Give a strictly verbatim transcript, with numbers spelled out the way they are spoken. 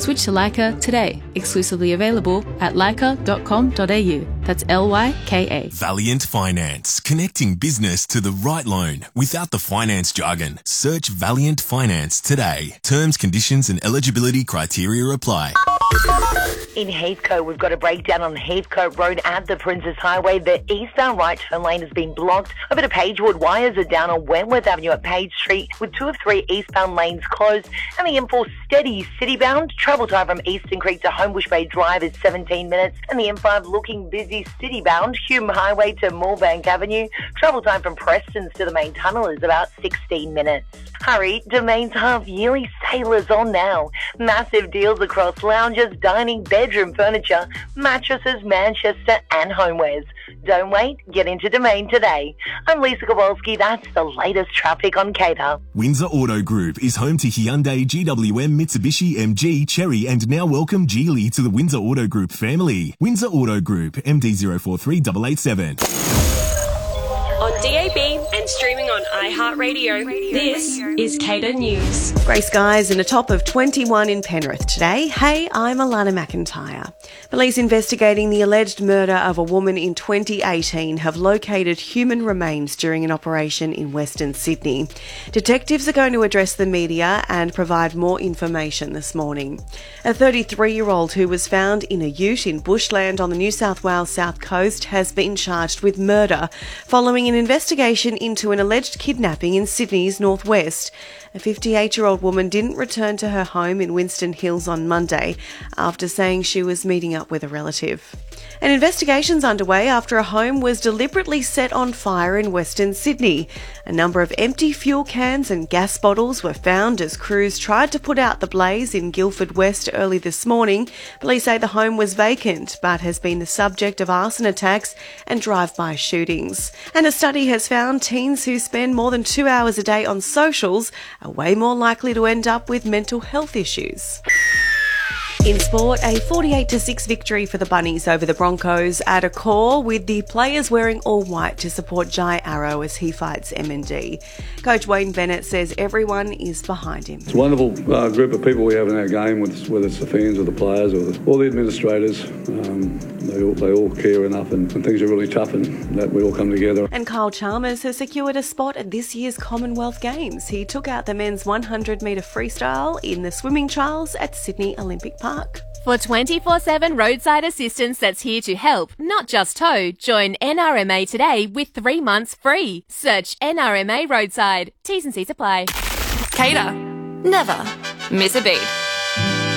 Switch to Lyca today. Exclusively available at lyca dot com dot a u. That's L Y K A. Valiant Finance. Connecting business to the right loan without the finance jargon. Search Valiant Finance today. Terms, conditions and eligibility criteria apply. In Heathcote, we've got a breakdown on Heathcote Road at the Princess Highway. The eastbound right turn lane has been blocked. Over to Pagewood, wires are down on Wentworth Avenue at Page Street with two of three eastbound lanes closed. And the M four steady citybound. Travel time from Eastern Creek to Homebush Bay Drive is seventeen minutes. And the M five looking busy citybound. Hume Highway to Moorebank Avenue. Travel time from Preston's to the main tunnel is about sixteen minutes. Hurry, Domain's half-yearly sale is on now. Massive deals across lounges, dining, bedroom furniture, mattresses, Manchester and homewares. Don't wait, get into Domain today. I'm Lisa Kowalski, that's the latest traffic on Cater. Windsor Auto Group is home to Hyundai, G W M, Mitsubishi, M G, Chery and now welcome Geely to the Windsor Auto Group family. Windsor Auto Group, M D zero four three eight eight seven. On D A B and streaming on iHeartRadio, this is Cater News. Grey skies and a top of twenty-one in Penrith today. Hey, I'm Alana McIntyre. Police investigating the alleged murder of a woman in twenty eighteen have located human remains during an operation in Western Sydney. Detectives are going to address the media and provide more information this morning. A thirty-three-year-old who was found in a ute in bushland on the New South Wales south coast has been charged with murder following an investigation into an alleged kidnapping in Sydney's northwest. A fifty-eight-year-old woman didn't return to her home in Winston Hills on Monday after saying she was meeting up with a relative. An investigation's underway after a home was deliberately set on fire in Western Sydney. A number of empty fuel cans and gas bottles were found as crews tried to put out the blaze in Guildford West early this morning. Police say the home was vacant but has been the subject of arson attacks and drive-by shootings. And a study has found teens who spend more than two hours a day on socials are way more likely to end up with mental health issues. In sport, a forty-eight to six victory for the Bunnies over the Broncos at a core, with the players wearing all white to support Jai Arrow as he fights M and D. Coach Wayne Bennett says everyone is behind him. It's a wonderful uh, group of people we have in our game, whether it's the fans or the players or the, all the administrators. Um, they, all, they all care enough and, and things are really tough and that we all come together. And Kyle Chalmers has secured a spot at this year's Commonwealth Games. He took out the men's one hundred metre freestyle in the swimming trials at Sydney Olympic Park. For twenty-four seven roadside assistance that's here to help, not just tow, join N R M A today with three months free. Search N R M A Roadside. T's and C's apply. Cater. Never miss a beat.